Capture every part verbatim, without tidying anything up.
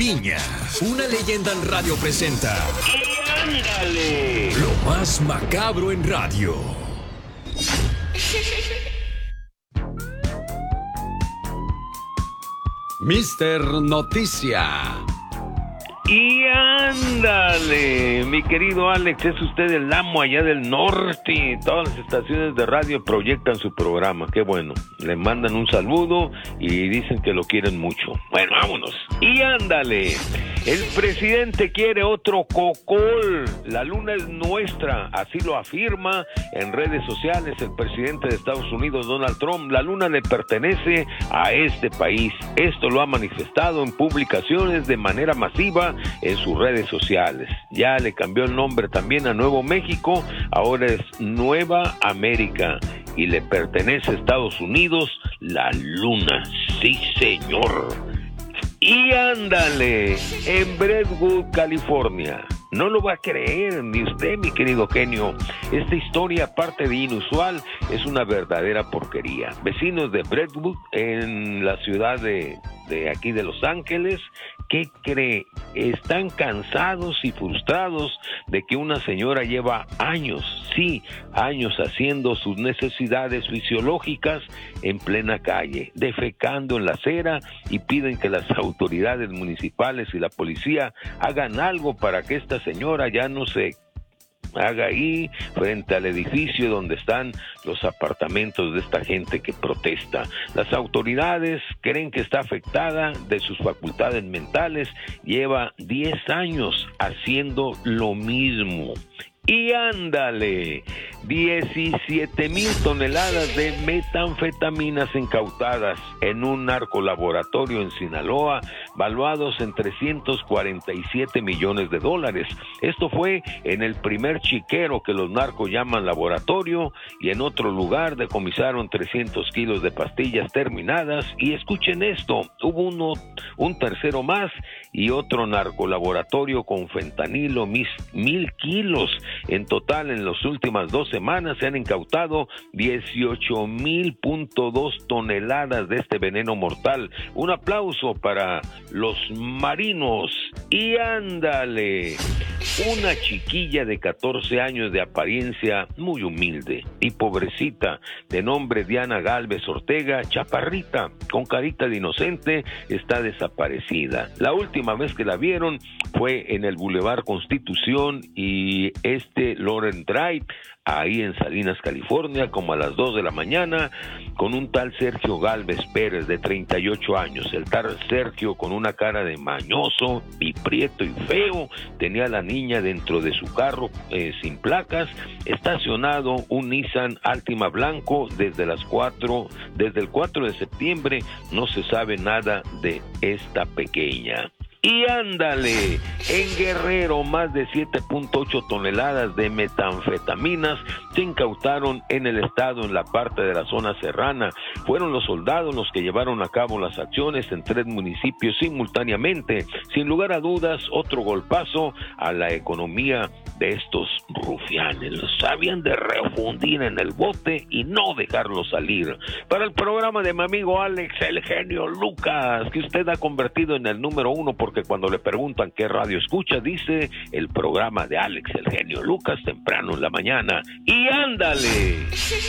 Piña, una leyenda en radio presenta. ¡Y ándale! Lo más macabro en radio. Mister Noticia. Y ándale, mi querido Alex, es usted el amo allá del norte. Todas las estaciones de radio proyectan su programa, qué bueno. Le mandan un saludo y dicen que lo quieren mucho. Bueno, vámonos. Y ándale, el presidente quiere otro cocol. La luna es nuestra, así lo afirma en redes sociales el presidente de Estados Unidos, Donald Trump. La luna le pertenece a este país. Esto lo ha manifestado en publicaciones de manera masiva en sus redes sociales. Ya le cambió el nombre también a Nuevo México, ahora es Nueva América y le pertenece a Estados Unidos la luna. Sí, señor. Y ándale, en Brentwood, California. No lo va a creer ni usted, mi querido genio. Esta historia, aparte de inusual, es una verdadera porquería. Vecinos de Brentwood, en la ciudad de, de aquí de Los Ángeles, ¿qué cree? Están cansados y frustrados de que una señora lleva años, sí, años haciendo sus necesidades fisiológicas en plena calle, defecando en la acera, y piden que las autoridades municipales y la policía hagan algo para que esta señora ya no se haga ahí frente al edificio donde están los apartamentos de esta gente que protesta. Las autoridades creen que está afectada de sus facultades mentales, lleva diez años haciendo lo mismo. Y ándale, diecisiete mil toneladas de metanfetaminas incautadas en un narcolaboratorio en Sinaloa, valuados en trescientos cuarenta y siete millones de dólares. Esto fue en el primer chiquero que los narcos llaman laboratorio, y en otro lugar decomisaron trescientos kilos de pastillas terminadas. Y escuchen esto, hubo uno, un tercero más y otro narcolaboratorio con fentanilo, mis, mil kilos. En total, en las últimas dos semanas se han incautado dieciocho mil punto dos toneladas de este veneno mortal. Un aplauso para los marinos. Y ándale, una chiquilla de catorce años de apariencia muy humilde y pobrecita, de nombre Diana Galvez Ortega, chaparrita, con carita de inocente, está desaparecida. La última vez que la vieron fue en el Boulevard Constitución y este Lawrence Drive, ahí en Salinas, California, como a las dos de la mañana, con un tal Sergio Galvez Pérez, de treinta y ocho años. El tal Sergio, con una cara de mañoso y prieto y feo, tenía a la niña dentro de su carro eh, sin placas, estacionado un Nissan Altima blanco desde las cuatro, desde el cuatro de septiembre. No se sabe nada de esta pequeña. Y ándale, en Guerrero, más de siete punto ocho toneladas de metanfetaminas se incautaron en el estado, en la parte de la zona serrana. Fueron los soldados los que llevaron a cabo las acciones en tres municipios simultáneamente. Sin lugar a dudas, otro golpazo a la economía de estos rufianes. Los sabían de refundir en el bote y no dejarlos salir. Para el programa de mi amigo Alex, el genio Lucas, que usted ha convertido en el número uno, porque cuando le preguntan qué radio escucha, dice el programa de Alex, el genio Lucas, temprano en la mañana. Y ándale,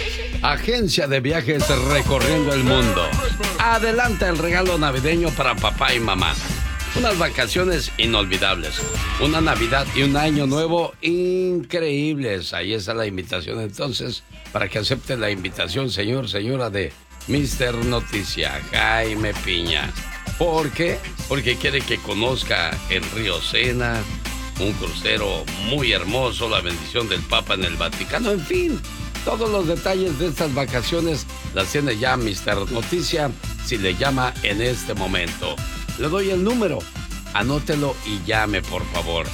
Agencia de viajes recorriendo el mundo. Adelanta el regalo navideño para papá y mamá. Unas vacaciones inolvidables, una Navidad y un Año Nuevo increíbles. Ahí está la invitación, entonces, para que acepte la invitación, señor, señora, de Mister Noticia, Jaime Piña. ¿Por qué? Porque quiere que conozca el río Sena, un crucero muy hermoso, la bendición del Papa en el Vaticano, en fin, todos los detalles de estas vacaciones las tiene ya Mister Noticia, si le llama en este momento. Le doy el número, anótelo y llame, por favor.